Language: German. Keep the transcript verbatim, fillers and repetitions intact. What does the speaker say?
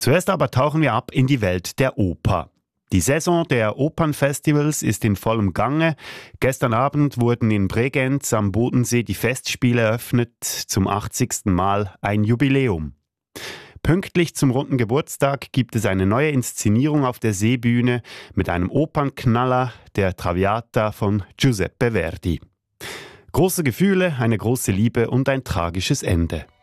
Zuerst aber tauchen wir ab in die Welt der Oper. Die Saison der Opernfestivals ist in vollem Gange. Gestern Abend wurden in Bregenz am Bodensee die Festspiele eröffnet, zum achtzigsten Mal ein Jubiläum. Pünktlich zum runden Geburtstag gibt es eine neue Inszenierung auf der Seebühne mit einem Opernknaller, der Traviata von Giuseppe Verdi. Große Gefühle, eine große Liebe und ein tragisches Ende.